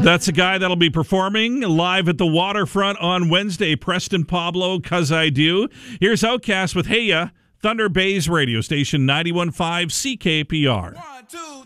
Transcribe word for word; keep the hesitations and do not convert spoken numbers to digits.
That's a guy that'll be performing live at the Waterfront on Wednesday. Preston Pablo, 'Cause I Do. Here's Outkast with Hey Ya, Thunder Bay's radio station ninety-one point five C K P R. One, two.